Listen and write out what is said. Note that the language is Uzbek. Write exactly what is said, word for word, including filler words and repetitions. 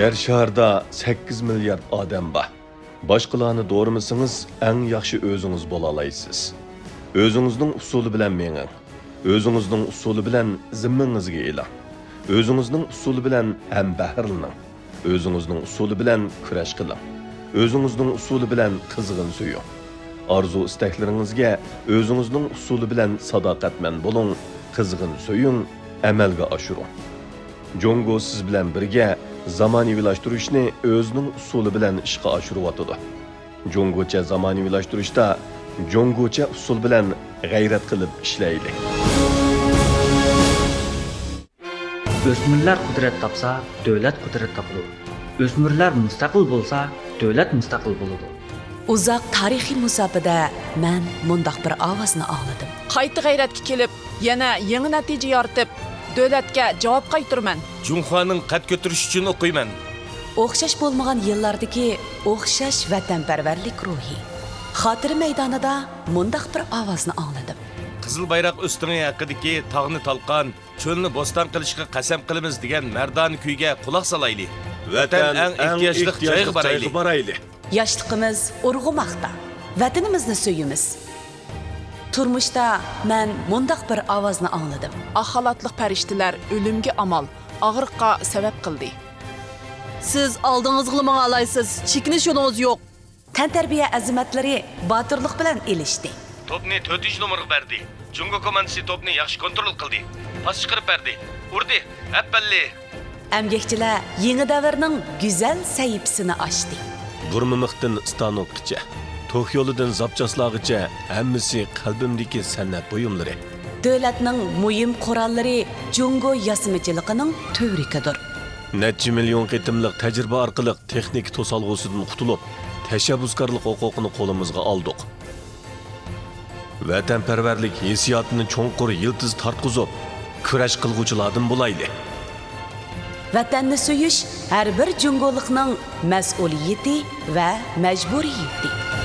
Yer şarda sakkiz milyard odam bor. Boshqalarni do'rimisingiz, eng yaxshi o'zingiz bo'la olasiz. O'zingizning usuli bilan menging. O'zingizning usuli bilan zimmangizga eling. O'zingizning usuli bilan ham bahrlaning. O'zingizning usuli bilan kurash qiling. O'zingizning usuli bilan qizg'in suying. Arzu istaklaringizga o'zingizning usuli bilan sadoqatman bo'ling, qizg'in suying, amalga oshiring. Jongo siz bilan birga zamonaviylashtirishni o'zining usuli bilan ishga oshiryotdi. Jongocha zamonaviylashtirishda jongocha usul bilan g'ayrat qilib ishlaylik. O'smirlar qudrat topsa, davlat qudrat topadi. O'smirlar mustaqil bo'lsa, davlat mustaqil bo'ladi. Uzoq tarixiy musofada men mundaq bir ovozni angladim. Qayta g'ayratga kelib, yana yangi natija yoritib, davlatga javob qaytarman. Junxoning qad ko'tarish uchun o'qiyman. O'xshash bo'lmagan yillardagi o'xshash vatanparvarlik ruhi. Xotira maydonida mundaq bir ovozni angladim. Qizil bayroq ustungi haqidagi tog'ni talqon, cho'lni bo'ston qilishga qasam qilamiz degan mardon kuyga quloq solaylik. Vatan eng ehtiyojli joyga boraylik. Yoshligimiz urg'umoqda. Vatanimizni so'yimiz. Turmushda men mundaq bir ovozni angladim. Axalatliq farishtalar o'limga amal, og'riqqa sabab qildi. Siz oldingizga manga alaysiz, chekinish yo'lingiz yo'q. Tantarbiya azimatlari botirlik bilan elishdi. Topni to'rtinchi nomerga berdi. Jungo komandasi topni yaxshi kontrol qildi. Pas chiqarib berdi. Urdi. Appalli. Amgakchilar yangi davrning go'zal sahifasini ochdi. Burmimiqdan stanokgacha, to'q yo'lidan zapchaslag'icha hammasi qalbimdagi san'at buyumlari. Davlatning muhim qurollari Jungo yasimichiligining tövrikidir. Necha million qitimliq tajriba orqali texnik to'solg'usidan qutulib, tashabbuskorlik huquqini qo'limizga oldik. Vatanparvarlik hissiyotini cho'nqur yildiz tartqizib, kurash qilguvchilardan bo'laylik. Vatanni so'yish har bir jungolikning mas'uliyati va majburiyati.